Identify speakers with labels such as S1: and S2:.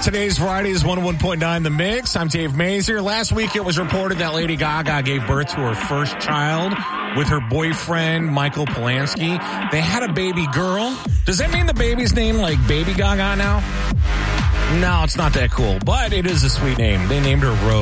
S1: Today's Friday is 101.9 The Mix. I'm Dave Mazer. Last week it was reported that Lady Gaga gave birth to her first child with her boyfriend, Michael Polanski. They had a baby girl. Does that mean the baby's name like Baby Gaga now? No, it's not that cool, but it is a sweet name. They named her Rose.